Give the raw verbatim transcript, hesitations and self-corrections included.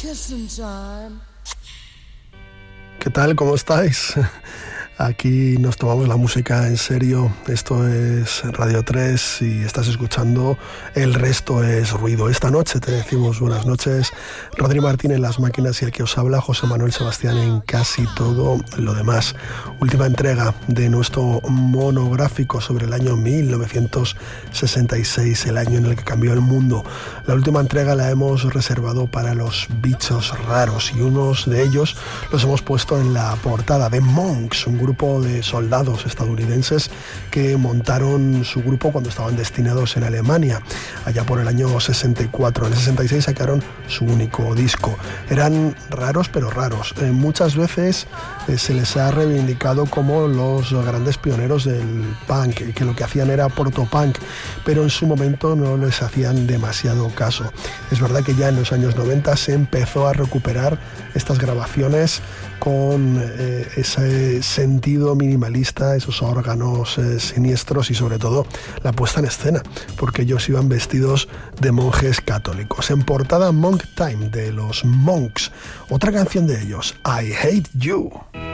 ¿Qué tal? ¿Cómo estáis? Aquí nos tomamos la música en serio. Esto es Radio tres y estás escuchando El Resto es Ruido. Esta noche te decimos buenas noches. Rodri Martín en las máquinas y el que os habla, José Manuel Sebastián en casi todo lo demás. Última entrega de nuestro monográfico sobre el año mil novecientos sesenta y seis, el año en el que cambió el mundo. La última entrega la hemos reservado para los bichos raros y unos de ellos los hemos puesto en la portada de Monks, un grupo de soldados estadounidenses que montaron su grupo cuando estaban destinados en Alemania, allá por el año sesenta y cuatro. En el sesenta y seis sacaron su único disco. Eran raros pero raros. Eh, muchas veces eh, se les ha reivindicado como los grandes pioneros del punk, que lo que hacían era protopunk, pero en su momento no les hacían demasiado caso. Es verdad que ya en los años noventa se empezó a recuperar estas grabaciones con eh, ese sentido minimalista, esos órganos eh, siniestros y sobre todo la puesta en escena, porque ellos iban vestidos de monjes católicos. En portada, Monk Time de los Monks, otra canción de ellos, I Hate You.